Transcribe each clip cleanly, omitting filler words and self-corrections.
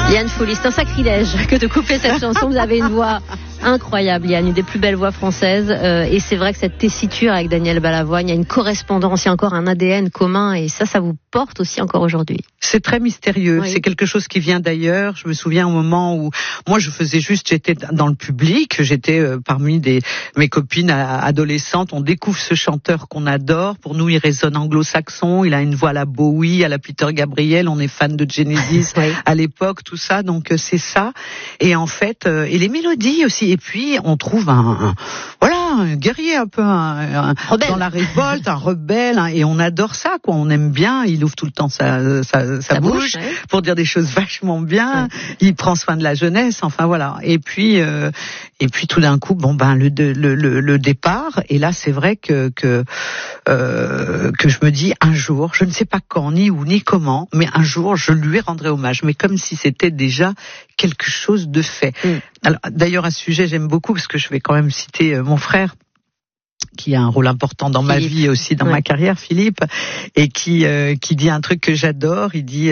Liane Folly, c'est un sacrilège que de couper cette chanson. Vous avez une voix incroyable, Liane, une des plus belles voix françaises. Et c'est vrai que cette tessiture avec Daniel Balavoine, il y a une correspondance, il y a encore un ADN commun. Et ça vous porte aussi encore aujourd'hui. C'est très mystérieux. Oui. C'est quelque chose qui vient d'ailleurs. Je me souviens au moment où moi j'étais dans le public, j'étais parmi mes copines adolescentes. On découvre ce chanteur qu'on adore. Pour nous, il résonne anglo-saxon. Il a une voix à la Bowie, à la Peter Gabriel. On est fan de Genesis oui. À l'époque, tout ça. Donc c'est ça. Et en fait, et les mélodies aussi. Et puis on trouve un guerrier un peu dans la révolte, un rebelle. Et on adore ça, quoi. On aime bien. Il ouvre tout le temps sa bouche ouais. Pour dire des choses vachement bien. Ouais. Il prend soin de la jeunesse. Enfin voilà. Et puis tout d'un coup, le départ. Et là, c'est vrai que je me dis un jour, je ne sais pas quand, ni où, ni comment, mais un jour, je lui rendrai hommage. Mais comme si c'était déjà quelque chose de fait. Alors, d'ailleurs, à ce sujet, j'aime beaucoup parce que je vais quand même citer mon frère, qui a un rôle important dans ma vie et aussi dans ma carrière, Philippe, et qui dit un truc que j'adore. Il dit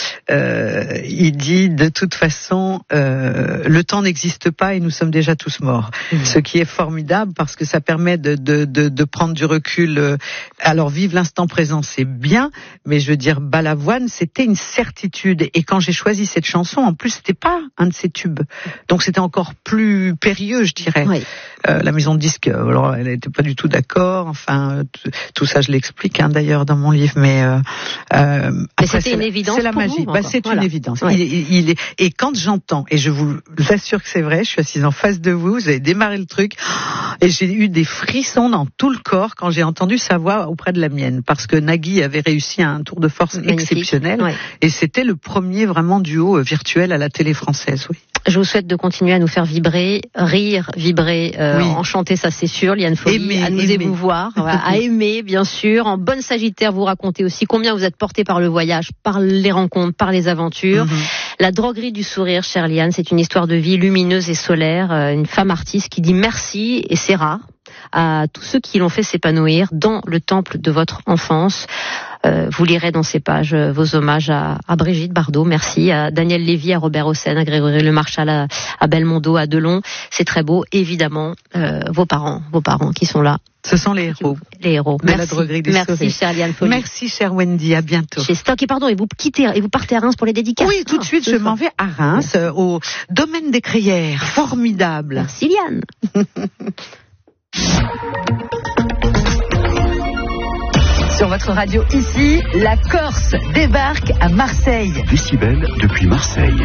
de toute façon, le temps n'existe pas et nous sommes déjà tous morts. Ce qui est formidable parce que ça permet de prendre du recul. Alors vivre l'instant présent, c'est bien, mais je veux dire, Balavoine, c'était une certitude. Et quand j'ai choisi cette chanson, en plus, c'était pas un de ses tubes, donc c'était encore plus périlleux, je dirais. Oui. La maison de disques, alors elle n'était pas du tout d'accord. Enfin, tout ça, je l'explique d'ailleurs dans mon livre. Mais après, c'était une évidence. C'est la magie. C'est une évidence. Ouais. Et quand j'entends, et je vous assure que c'est vrai, je suis assise en face de vous, vous avez démarré le truc, et j'ai eu des frissons dans tout le corps quand j'ai entendu sa voix auprès de la mienne, parce que Nagui avait réussi un tour de force exceptionnel, ouais. Et c'était le premier vraiment duo virtuel à la télé française. Oui. Je vous souhaite de continuer à nous faire vibrer, rire, vibrer, enchanter, ça c'est sûr, Liane Folly, à nous émouvoir, à aimer bien sûr. En bonne Sagittaire, vous racontez aussi combien vous êtes porté par le voyage, par les rencontres, par les aventures. La droguerie du sourire, chère Liane, c'est une histoire de vie lumineuse et solaire, une femme artiste qui dit merci, et c'est rare, à tous ceux qui l'ont fait s'épanouir dans le temple de votre enfance. Vous lirez dans ces pages vos hommages à Brigitte Bardot, merci, à Daniel Lévy, à Robert Hossein, à Grégory Le Marchal, à Belmondo, à Delon. C'est très beau, évidemment, vos parents qui sont là. Ce sont les héros. Les héros. De la droguerie du sourire. Merci, chère Liane Folly. Merci, chère Wendy. À bientôt. Chez Stock. Et pardon, et vous partez à Reims pour les dédicaces. Oui, tout de suite, je m'en vais à Reims, au domaine des Crayères. Formidable. Merci, Liane. Sur votre radio ici, la Corse débarque à Marseille. Décibel depuis Marseille.